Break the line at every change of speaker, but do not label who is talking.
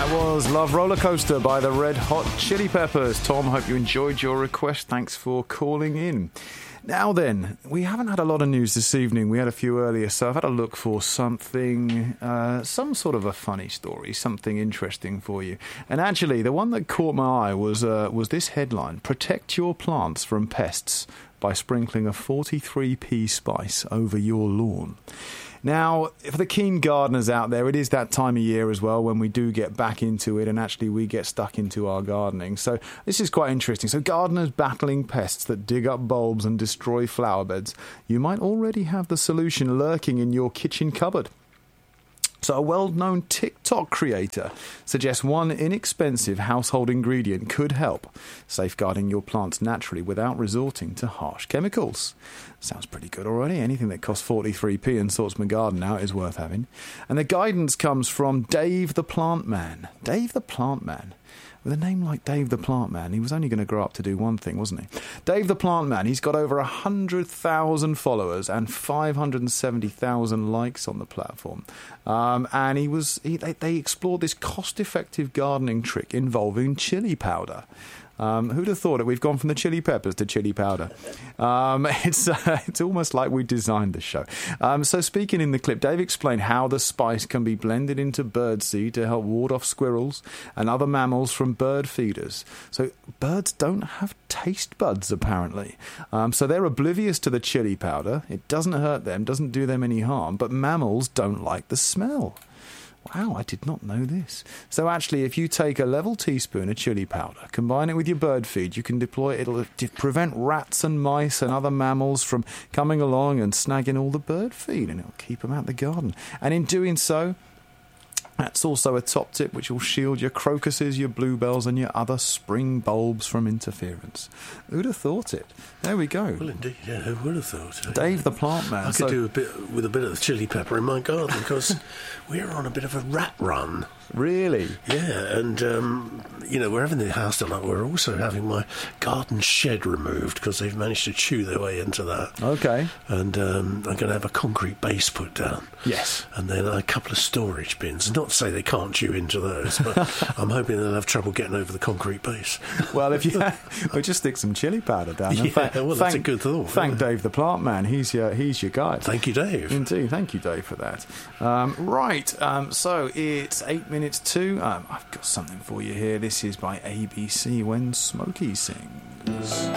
That was Love Roller Coaster by the Red Hot Chili Peppers. Tom, hope you enjoyed your request. Thanks for calling in. Now then, we haven't had a lot of news this evening. We had a few earlier, so I've had a look for something, some sort of a funny story, something interesting for you. And actually, the one that caught my eye was this headline: "Protect your plants from pests by sprinkling a 43p spice over your lawn." Now, for the keen gardeners out there, it is that time of year as well when we do get back into it and actually we get stuck into our gardening. So this is quite interesting. So gardeners battling pests that dig up bulbs and destroy flower beds. You might already have the solution lurking in your kitchen cupboard. So a well-known TikTok creator suggests one inexpensive household ingredient could help safeguarding your plants naturally without resorting to harsh chemicals. Sounds pretty good already. Anything that costs 43p and sorts my garden out is worth having. And the guidance comes from Dave the Plant Man. Dave the Plant Man. With a name like Dave the Plant Man, he was only going to grow up to do one thing, wasn't he? Dave the Plant Man, he's got over 100,000 followers and 570,000 likes on the platform. And they explored this cost-effective gardening trick involving chili powder. Who'd have thought it? We've gone from the chili peppers to chili powder. It's almost like we designed the show. So speaking in the clip, Dave explained how the spice can be blended into birdseed to help ward off squirrels and other mammals from bird feeders. So birds don't have taste buds, apparently. So they're oblivious to the chili powder. It doesn't hurt them, doesn't do them any harm, but mammals don't like the smell. Wow, I did not know this. So actually, if you take a level teaspoon of chili powder, combine it with your bird feed, you can deploy it. It'll prevent rats and mice and other mammals from coming along and snagging all the bird feed, and it'll keep them out of the garden. And in doing so, that's also a top tip which will shield your crocuses, your bluebells and your other spring bulbs from interference. Who'd have thought it? There we go.
Well, indeed, yeah, who would have thought it?
Dave the Plant Man.
I could do a bit with a bit of the chili pepper in my garden because we're on a bit of a rat run.
Really?
Yeah, and, we're having the house done up. We're also having my garden shed removed because they've managed to chew their way into that.
Okay.
And I'm going to have a concrete base put down.
Yes.
And then a couple of storage bins. Not to say they can't chew into those, but I'm hoping they'll have trouble getting over the concrete base.
Well, we'll just stick some chili powder down.
That's a good thought.
Thank Dave the Plant Man. He's your guide.
Thank you, Dave.
Indeed. Thank you, Dave, for that. So it's 8 minutes to. I've got something for you here. This is by ABC, When Smokey Sings.